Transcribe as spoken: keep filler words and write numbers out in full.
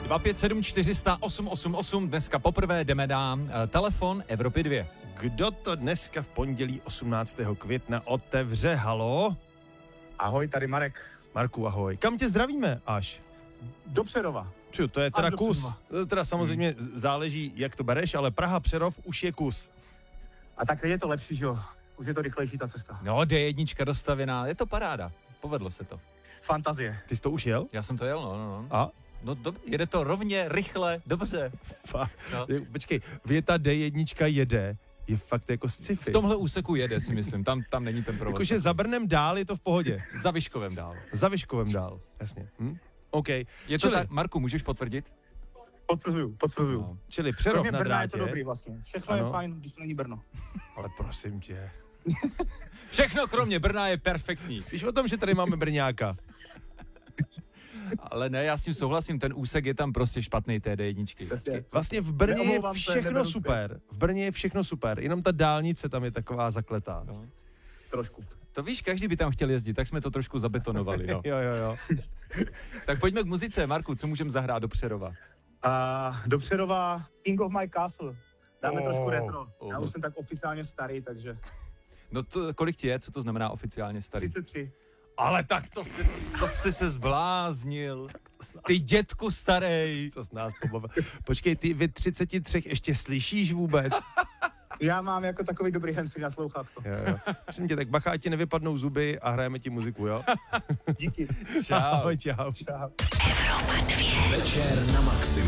dva pět sedm čtyři sta osm osm osm, dneska poprvé jdeme na uh, telefon Evropy dva. Kdo to dneska v pondělí osmnáctého května otevře? Halo? Ahoj, tady Marek. Marku, ahoj. Kam tě zdravíme až? Do Přerova. Čo, to je teda Až do kus. Přerova. To teda samozřejmě hmm. záleží, jak to bereš, ale Praha Přerov už je kus. A tak teď je to lepší, že jo? Už je to rychlejší ta cesta. No, D jedna dostavěná, je to paráda. Povedlo se to. Fantazie. Ty jsi to už jel? Já jsem to jel, no, no, no. A? No, dob- jede to rovně, rychle, dobře. Fa- No. Počkej, věta D jedna jede je fakt jako sci-fi. V tomhle úseku jede, si myslím, tam, tam není ten provoz. Jakože za Brnem dál je to v pohodě. Za Vyškovem dál. Za Vyškovem dál, jasně. Hm? OK. Je to čili, tak, Marku, můžeš potvrdit? Potvrzuju, potvrzuju. No. čili Přerov Kromě na Brna je drátě. to dobrý vlastně. Všechno Ano. je fajn, když to není Brno. Ale prosím tě. Všechno kromě Brna je perfektní. Víš o tom, že tady máme Brňáka. Ale ne, já s tím souhlasím, ten úsek je tam prostě špatný té D jedna. Přesně. Vlastně v Brně je Neomlouvám se, všechno neberu super. V Brně je všechno super, jenom ta dálnice tam je taková zakletá. No. Trošku. To víš, každý by tam chtěl jezdit, tak jsme to trošku zabetonovali, no. Jo, jo, jo. Tak pojďme k muzice, Marku, co můžeme zahrát do Přerova? A do Přerova King of My Castle. Dáme Oh, trošku retro. Já oh. už jsem tak oficiálně starý, takže No to, kolik ti je, co to znamená oficiálně starý? třicet tři. Ale tak to jsi, to jsi se zbláznil. Ty dětku starej. To z nás pobavil. Počkej, ty vy třicet tři ještě slyšíš vůbec? Já mám jako takový dobrý handsfree na slouchátko. Jo, jo. Prosím tě, tak bacha, ať ti nevypadnou zuby a hrajeme ti muziku, jo? Díky. Čau. Ahoj, čau. Čau. Večer na maximum.